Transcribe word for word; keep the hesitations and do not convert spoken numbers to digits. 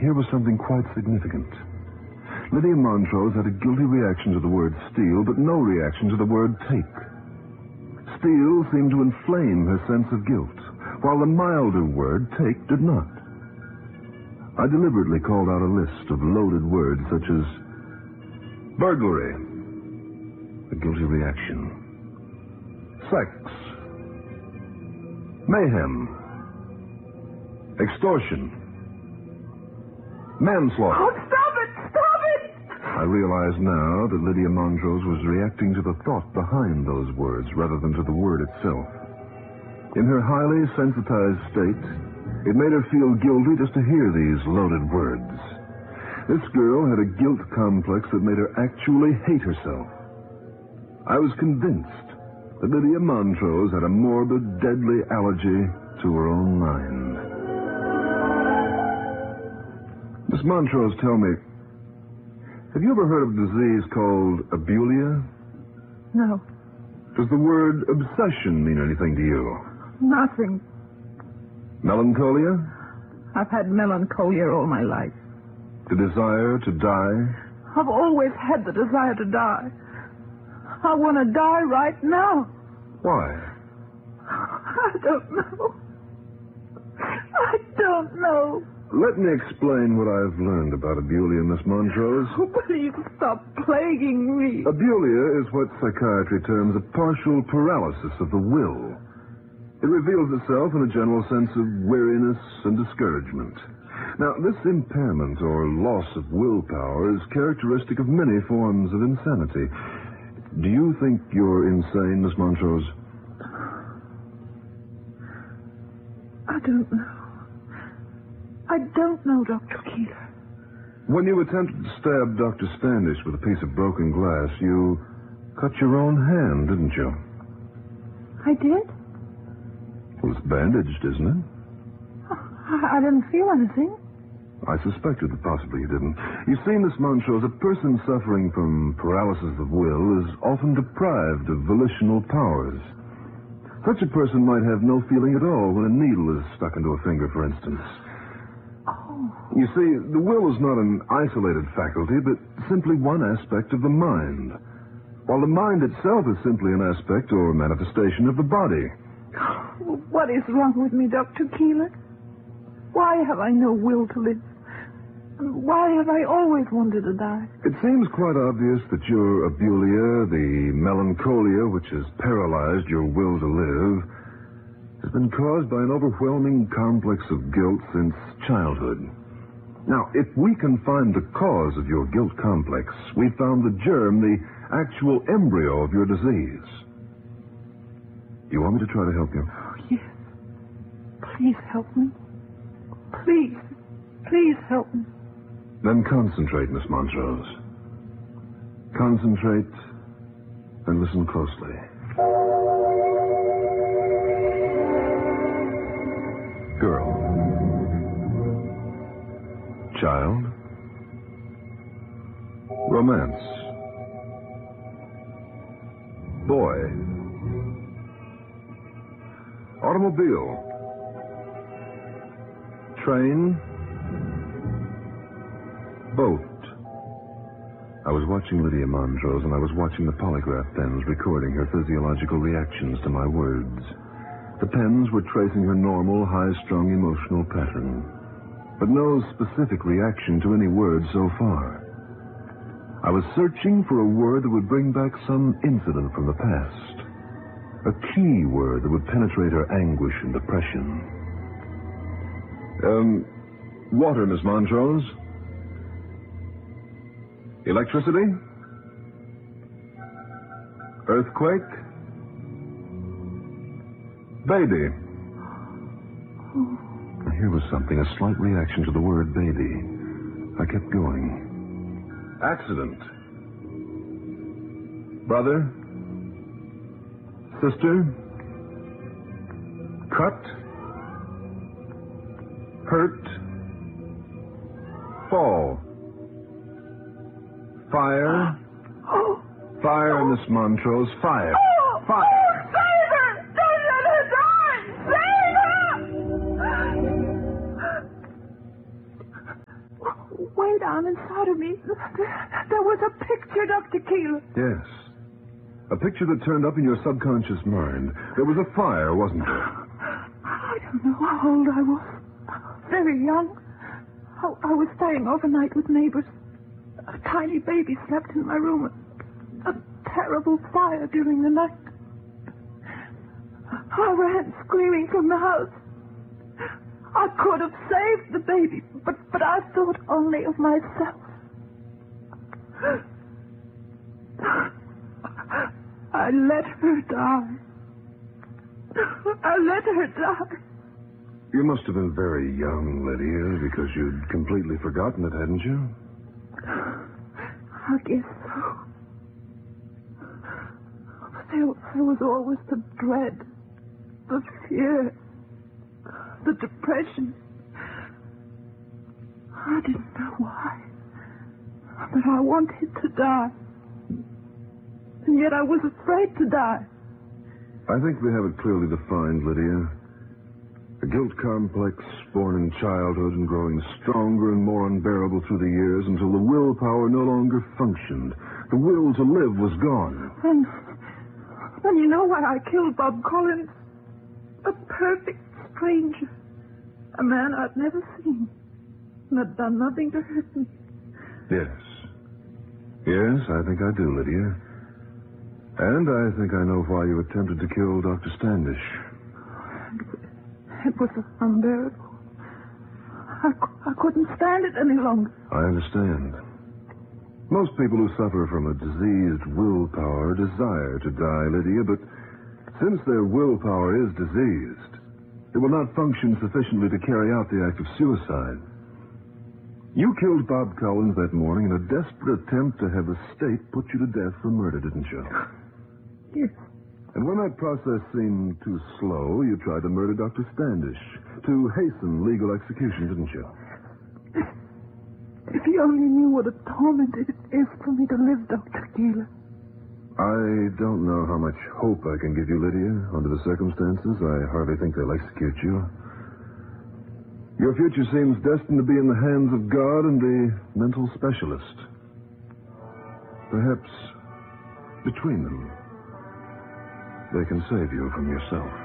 here was something quite significant. Lydia Montrose had a guilty reaction to the word steal, but no reaction to the word take. Steal seemed to inflame her sense of guilt, while the milder word take did not. I deliberately called out a list of loaded words such as burglary, a guilty reaction, sex, mayhem, extortion, manslaughter. Oh, stop it! Stop it! I realize now that Lydia Montrose was reacting to the thought behind those words rather than to the word itself. In her highly sensitized state, it made her feel guilty just to hear these loaded words. This girl had a guilt complex that made her actually hate herself. I was convinced that Lydia Montrose had a morbid, deadly allergy to her own mind. Miss Montrose, tell me, have you ever heard of a disease called abulia? No. Does the word obsession mean anything to you? Nothing. Melancholia? I've had melancholia all my life. The desire to die? I've always had the desire to die. I want to die right now. Why? I don't know. I don't know. Let me explain what I've learned about abulia, Miss Montrose. Oh, please stop plaguing me. Abulia is what psychiatry terms a partial paralysis of the will. It reveals itself in a general sense of weariness and discouragement. Now, this impairment or loss of willpower is characteristic of many forms of insanity. Do you think you're insane, Miss Montrose? I don't know. I don't know, Doctor Keeler. When you attempted to stab Doctor Standish with a piece of broken glass, you cut your own hand, didn't you? I did? Well, it's bandaged, isn't it? I, I didn't feel anything. I suspected that possibly you didn't. You see, Miss Montrose, a person suffering from paralysis of will is often deprived of volitional powers. Such a person might have no feeling at all when a needle is stuck into a finger, for instance. Oh. You see, the will is not an isolated faculty, but simply one aspect of the mind, while the mind itself is simply an aspect or manifestation of the body. What is wrong with me, Doctor Keeler? Why have I no will to live? Why have I always wanted to die? It seems quite obvious that your abulia, the melancholia which has paralyzed your will to live, has been caused by an overwhelming complex of guilt since childhood. Now, if we can find the cause of your guilt complex, we've found the germ, the actual embryo of your disease. You want me to try to help you? Oh, yes. Please help me. Please. Please help me. Then concentrate, Miss Montrose. Concentrate and listen closely. Girl. Child. Romance. Boy. Automobile. Train. Boat. I was watching Lydia Montrose, and I was watching the polygraph pens recording her physiological reactions to my words. The pens were tracing her normal, high-strung emotional pattern, but no specific reaction to any word so far. I was searching for a word that would bring back some incident from the past, a key word that would penetrate her anguish and depression. Um, water, Miss Montrose. Electricity? Earthquake? Baby. Here was something, a slight reaction to the word baby. I kept going. Accident. Brother? Sister? Cut? Hurt? Fall? Fire? Oh. Fire, oh. Miss Montrose, fire. Oh. Fire. Oh, save her! Don't let her die! Save her! way down inside of me, there was a picture, Doctor Keeler. Yes. A picture that turned up in your subconscious mind. There was a fire, wasn't there? I don't know how old I was. Very young. I, I was staying overnight with neighbors. A tiny baby slept in my room. A terrible fire during the night. I ran screaming from the house. I could have saved the baby, but, but I thought only of myself. I let her die. I let her die. You must have been very young, Lydia, because you'd completely forgotten it, hadn't you? I guess so. There, there was always the dread, the fear, the depression. I didn't know why, but I wanted to die. And yet I was afraid to die. I think we have it clearly defined, Lydia. A guilt complex born in childhood and growing stronger and more unbearable through the years until the willpower no longer functioned. The will to live was gone. And, and you know why I killed Bob Collins? A perfect stranger. A man I'd never seen. And had done nothing to hurt me. Yes. Yes, I think I do, Lydia. And I think I know why you attempted to kill Doctor Standish. It was unbearable. I, I couldn't stand it any longer. I understand. Most people who suffer from a diseased willpower desire to die, Lydia, but since their willpower is diseased, it will not function sufficiently to carry out the act of suicide. You killed Bob Collins that morning in a desperate attempt to have the state put you to death for murder, didn't you? Yes. And when that process seemed too slow, you tried to murder Doctor Standish to hasten legal execution, didn't you? If you only knew what a torment it is for me to live, Doctor Keeler. I don't know how much hope I can give you, Lydia. Under the circumstances, I hardly think they'll execute you. Your future seems destined to be in the hands of God and the mental specialist. Perhaps between them, they can save you from yourself.